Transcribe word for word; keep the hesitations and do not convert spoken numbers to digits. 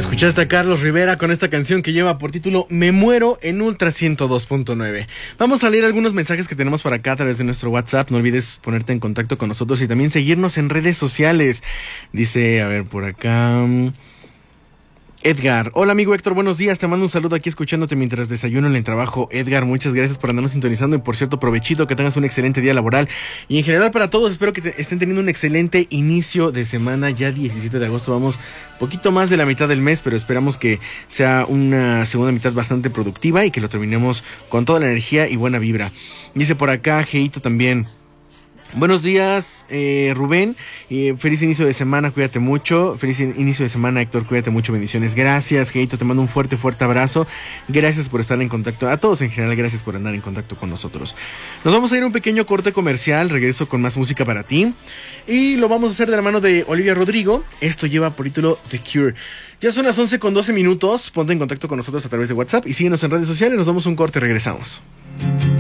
Escuchaste a Carlos Rivera con esta canción que lleva por título Me Muero en Ultra ciento dos punto nueve. Vamos a leer algunos mensajes que tenemos por acá a través de nuestro WhatsApp. No olvides ponerte en contacto con nosotros y también seguirnos en redes sociales. Dice, a ver, por acá... Edgar, hola amigo Héctor, buenos días, te mando un saludo aquí escuchándote mientras desayuno en el trabajo. Edgar, muchas gracias por andarnos sintonizando y por cierto, provechito, que tengas un excelente día laboral y en general para todos, espero que te estén teniendo un excelente inicio de semana, ya diecisiete de agosto, vamos poquito más de la mitad del mes, pero esperamos que sea una segunda mitad bastante productiva y que lo terminemos con toda la energía y buena vibra. Dice por acá, Geito también. Buenos días, eh, Rubén, eh, feliz inicio de semana, cuídate mucho, feliz inicio de semana, Héctor, cuídate mucho, bendiciones, gracias, Geito, te mando un fuerte, fuerte abrazo, gracias por estar en contacto, a todos en general, gracias por andar en contacto con nosotros. Nos vamos a ir a un pequeño corte comercial, regreso con más música para ti, y lo vamos a hacer de la mano de Olivia Rodrigo, esto lleva por título The Cure. Ya son las once con doce minutos, ponte en contacto con nosotros a través de WhatsApp y síguenos en redes sociales, nos damos un corte, regresamos.